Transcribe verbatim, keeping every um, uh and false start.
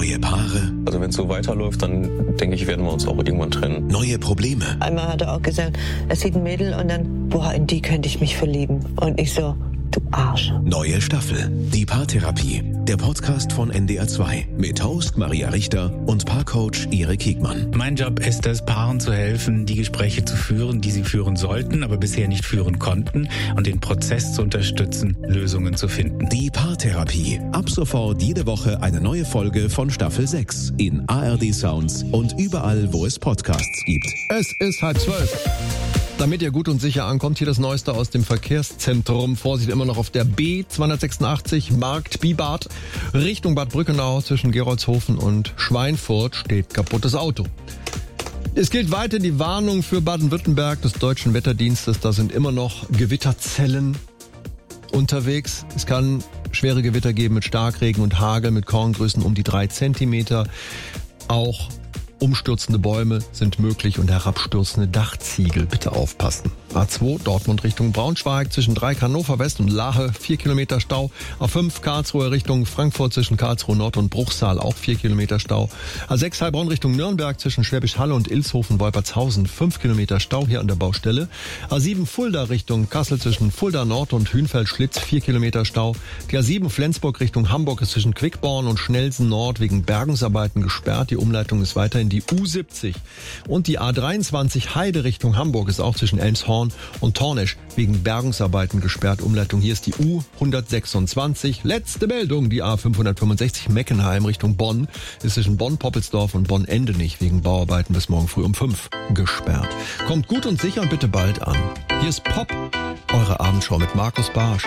Neue Paare. Also wenn es so weiterläuft, dann denke ich, werden wir uns auch irgendwann trennen. Neue Probleme. Einmal hat er auch gesagt, er sieht ein Mädel und dann, boah, in die könnte ich mich verlieben. Und ich so, du Arsch. Neue Staffel. Die Paartherapie. Der Podcast von N D R zwei. Mit Host Maria Richter und Paarcoach Erik Hegmann. Mein Job ist es, Paaren zu helfen, die Gespräche zu führen, die sie führen sollten, aber bisher nicht führen konnten, und den Prozess zu unterstützen, Lösungen zu finden. Die Paartherapie. Ab sofort jede Woche eine neue Folge von Staffel sechs in A R D Sounds und überall, wo es Podcasts gibt. Es ist halb zwölf. Damit ihr gut und sicher ankommt, hier das Neueste aus dem Verkehrszentrum. Vorsicht, immer noch auf der B zweihundertsechsundachtzig Markt Bibart Richtung Bad Brückenau. Zwischen Geroldshofen und Schweinfurt steht kaputtes Auto. Es gilt weiter die Warnung für Baden-Württemberg des Deutschen Wetterdienstes. Da sind immer noch Gewitterzellen unterwegs. Es kann schwere Gewitter geben mit Starkregen und Hagel mit Korngrößen um die drei Zentimeter. Auch umstürzende Bäume sind möglich und herabstürzende Dachziegel. Bitte aufpassen. A zwei Dortmund Richtung Braunschweig zwischen Dreieck Hannover West und Lahe vier Kilometer Stau. A fünf Karlsruhe Richtung Frankfurt zwischen Karlsruhe Nord und Bruchsal auch vier Kilometer Stau. A sechs Heilbronn Richtung Nürnberg zwischen Schwäbisch Halle und Ilshofen Wolpertshausen fünf Kilometer Stau hier an der Baustelle. A sieben Fulda Richtung Kassel zwischen Fulda Nord und Hünfeld-Schlitz vier Kilometer Stau. Die A sieben Flensburg Richtung Hamburg ist zwischen Quickborn und Schnelsen Nord wegen Bergungsarbeiten gesperrt. Die Umleitung ist weiterhin die U siebzig. Und die A dreiundzwanzig Heide Richtung Hamburg ist auch zwischen Elmshorn und Tornesch wegen Bergungsarbeiten gesperrt. Umleitung hier ist die U hundertsechsundzwanzig. Letzte Meldung, die A fünfhundertfünfundsechzig Meckenheim Richtung Bonn ist zwischen Bonn-Poppelsdorf und Bonn-Endenich wegen Bauarbeiten bis morgen früh um fünf gesperrt. Kommt gut und sicher und bitte bald an. Hier ist Pop, eure Abendschau mit Markus Barsch.